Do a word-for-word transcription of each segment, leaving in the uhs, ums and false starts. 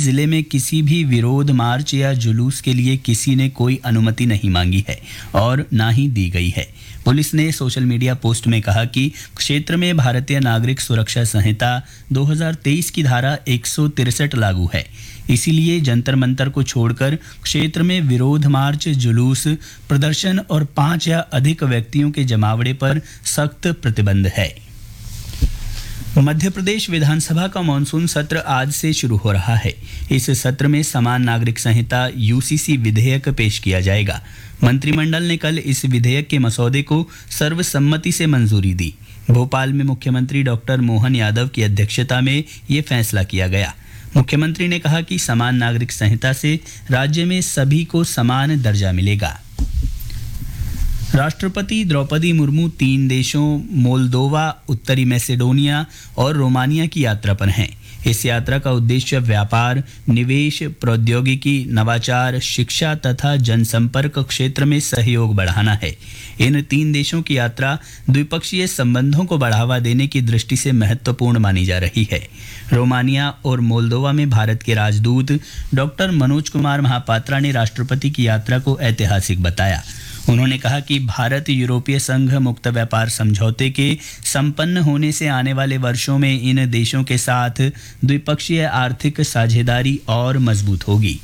जिले में किसी भी विरोध मार्च या जुलूस के लिए किसी ने कोई अनुमति नहीं मांगी है और ना ही दी गई है। पुलिस ने सोशल मीडिया पोस्ट में कहा कि क्षेत्र में भारतीय नागरिक सुरक्षा संहिता दो हज़ार तेईस की धारा एक सौ तिरसठ लागू है, इसीलिए जंतर मंतर को छोड़कर क्षेत्र में विरोध मार्च, जुलूस, प्रदर्शन और पांच या अधिक व्यक्तियों के जमावड़े पर सख्त प्रतिबंध है। मध्य प्रदेश विधानसभा का मानसून सत्र आज से शुरू हो रहा है। इस सत्र में समान नागरिक संहिता यूसीसी विधेयक पेश किया जाएगा। मंत्रिमंडल ने कल इस विधेयक के मसौदे को सर्वसम्मति से मंजूरी दी। भोपाल में मुख्यमंत्री डॉक्टर मोहन यादव की अध्यक्षता में ये फैसला किया गया। मुख्यमंत्री ने कहा कि समान नागरिक संहिता से राज्य में सभी को समान दर्जा मिलेगा। राष्ट्रपति द्रौपदी मुर्मू तीन देशों मोल्दोवा, उत्तरी मैसेडोनिया और रोमानिया की यात्रा पर हैं। इस यात्रा का उद्देश्य व्यापार, निवेश, प्रौद्योगिकी, नवाचार, शिक्षा तथा जनसंपर्क क्षेत्र में सहयोग बढ़ाना है। इन तीन देशों की यात्रा द्विपक्षीय संबंधों को बढ़ावा देने की दृष्टि से महत्वपूर्ण मानी जा रही है। रोमानिया और मोल्दोवा में भारत के राजदूत डॉक्टर मनोज कुमार महापात्रा ने राष्ट्रपति की यात्रा को ऐतिहासिक बताया। उन्होंने कहा कि भारत यूरोपीय संघ मुक्त व्यापार समझौते के संपन्न होने से आने वाले वर्षों में इन देशों के साथ द्विपक्षीय आर्थिक साझेदारी और मजबूत होगी।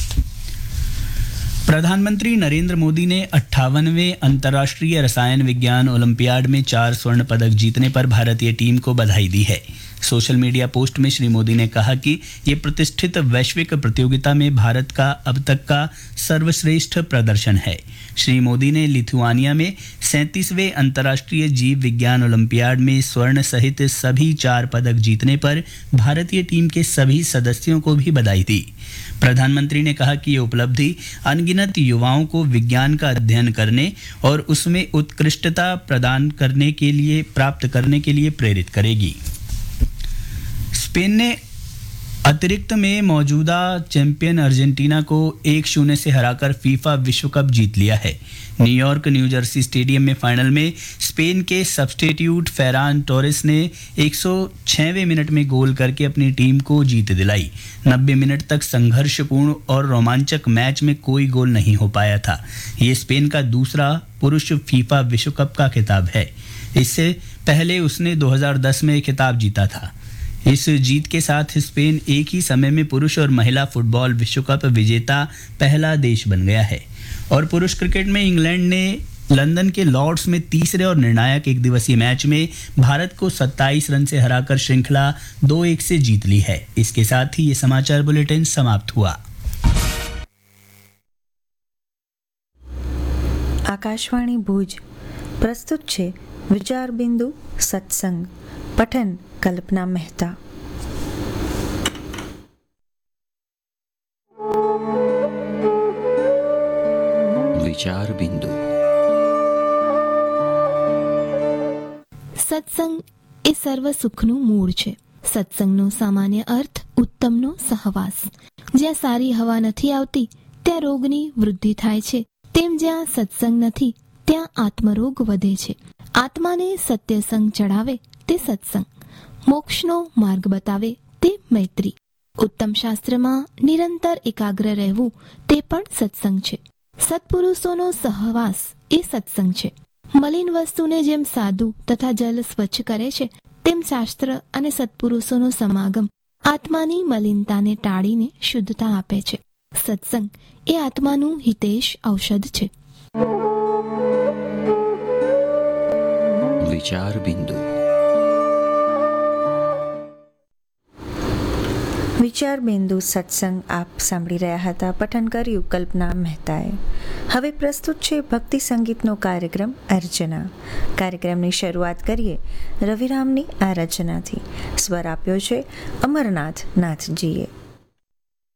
प्रधानमंत्री नरेंद्र मोदी ने अट्ठावनवें अंतर्राष्ट्रीय रसायन विज्ञान ओलंपियाड में चार स्वर्ण पदक जीतने पर भारतीय टीम को बधाई दी है। सोशल मीडिया पोस्ट में श्री मोदी ने कहा कि ये प्रतिष्ठित वैश्विक प्रतियोगिता में भारत का अब तक का सर्वश्रेष्ठ प्रदर्शन है। श्री मोदी ने लिथुआनिया में सैंतीसवें अंतर्राष्ट्रीय जीव विज्ञान ओलंपियाड में स्वर्ण सहित सभी चार पदक जीतने पर भारतीय टीम के सभी सदस्यों को भी बधाई दी। प्रधानमंत्री ने कहा कि ये उपलब्धि अनगिनत युवाओं को विज्ञान का अध्ययन करने और उसमें उत्कृष्टता प्रदान करने के लिए प्राप्त करने के लिए प्रेरित करेगी। स्पेन ने अतिरिक्त में मौजूदा चैंपियन अर्जेंटीना को एक शून्य से हराकर फीफा विश्व कप जीत लिया है। न्यूयॉर्क न्यू जर्सी स्टेडियम में फाइनल में स्पेन के सब्स्टिट्यूट फेरान टोरेस ने एक सौ छहवें मिनट में गोल करके अपनी टीम को जीत दिलाई। नब्बे मिनट तक संघर्षपूर्ण और रोमांचक मैच में कोई गोल नहीं हो पाया था। ये स्पेन का दूसरा पुरुष फीफा विश्व कप का खिताब है। इससे पहले उसने दो हज़ार दस में खिताब जीता था। इस जीत के साथ स्पेन एक ही समय में पुरुष और महिला फुटबॉल विश्व कप विजेता पहला देश बन गया है। और पुरुष क्रिकेट में इंग्लैंड ने लंदन के लॉर्ड्स में तीसरे और निर्णायक एक दिवसीय मैच में भारत को सत्ताईस रन से हराकर श्रृंखला दो एक से जीत ली है। इसके साथ ही ये समाचार बुलेटिन समाप्त हुआ। आकाशवाणी भुज प्रस्तुत छे विचार बिंदु सत्संग। पठन कल्पना मेहता। विचार बिंदु। સત્સંગ એ સર્વ સુખનું મૂળ છે. સત્સંગનો સામાન્ય અર્થ ઉત્તમનો સહવાસ. જ્યાં સારી હવા નથી આવતી ત્યાં રોગની વૃદ્ધિ થાય છે, તેમ જ્યાં સત્સંગ નથી ત્યાં આત્મરોગ વધે છે. આત્માને સત્યસંગ ચડાવે તે સત્સંગ, મોક્ષનો માર્ગ બતાવે તે મૈત્રી. ઉત્તમ શાસ્ત્રમાં નિરંતર એકાગ્ર રહેવું તે પણ સત્સંગ છે. સત્પુરુષોનો સહવાસ એ સત્સંગ છે. મલિન વસ્તુને જેમ સાદું તથા જલ સ્વચ્છ કરે છે, તેમ શાસ્ત્ર અને સત્પુરુષોનો સમાગમ આત્માની મલિનતાને ટાળીને શુદ્ધતા આપે છે. સત્સંગ એ આત્માનું હિતેશ ઔષધ છે. વિચાર બિંદુ. વિચાર બિંદુ સત્સંગ આપ સાંભળી રહ્યા હતા. પઠન કર્યું કલ્પના મહેતાએ. હવે પ્રસ્તુત છે ભક્તિ સંગીતનો કાર્યક્રમ અર્ચના. કાર્યક્રમની શરૂઆત કરીએ રવિરામની આ રચનાથી. સ્વર આપ્યો છે અમરનાથ નાથજીએ.